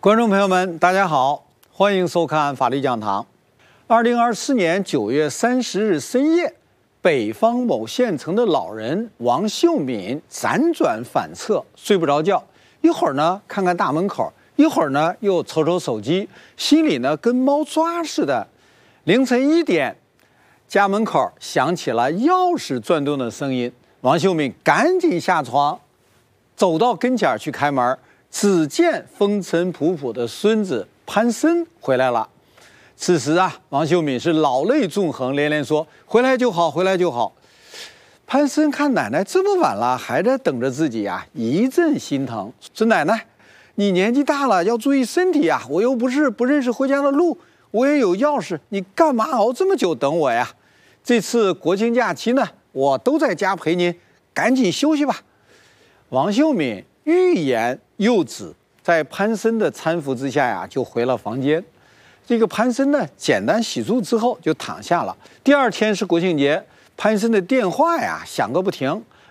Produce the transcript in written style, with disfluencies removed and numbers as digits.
观众朋友们，大家好，欢迎收看法律讲堂。2024年9月30日深夜，北方某县城的老人王秀敏辗转反侧，睡不着觉，一会儿呢看看大门口，一会儿呢又瞅瞅手机，心里呢跟猫抓似的。凌晨1点，家门口响起了钥匙转动的声音，王秀敏赶紧下床，走到跟前去开门。只见风尘仆仆的孙子潘森回来了。此时啊，王秀敏是老泪纵横，连连说：“回来就好，回来就好。”潘森看奶奶这么晚了还在等着自己啊，一阵心疼，说：“奶奶，你年纪大了，要注意身体啊！我又不是不认识回家的路，我也有钥匙，你干嘛熬这么久等我呀？这次国庆假期呢，我都在家陪您，赶紧休息吧。”王秀敏欲言又止，在潘森的搀扶之下呀，就回了房间。这个潘森呢，简单洗漱之后就躺下了。第二天是国庆节，潘森的电话呀响个不停。